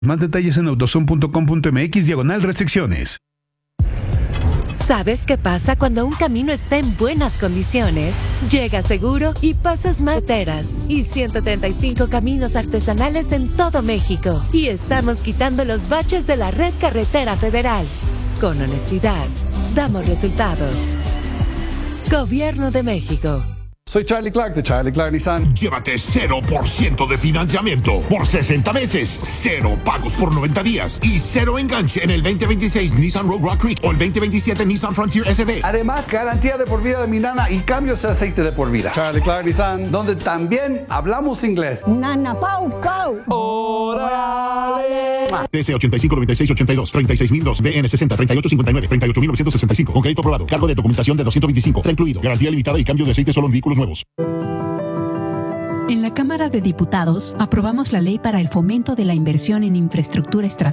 Más detalles en autoson.com.mx/restricciones. ¿Sabes qué pasa cuando un camino está en buenas condiciones? Llega seguro y pasas más carreteras y 135 caminos artesanales en todo México. Y estamos quitando los baches de la red carretera federal. Con honestidad, damos resultados. Gobierno de México. Soy Charlie Clark de Charlie Clark Nissan. Llévate 0% de financiamiento por 60 meses, 0 pagos por 90 días y 0 enganche en el 2026 Nissan Rogue Rock Creek o el 2027 Nissan Frontier SB. Además, garantía de por vida de mi nana y cambios de aceite de por vida. Charlie Clark Nissan, donde también hablamos inglés. Nana Pau Pau. ¡Órale! TC 859682, 36002, BN 60 3859, 38965. Con crédito aprobado. Cargo de documentación de 225. Está incluido. Garantía limitada y cambio de aceite solo en vehículos nuevos. En la Cámara de Diputados aprobamos la ley para el fomento de la inversión en infraestructura estratégica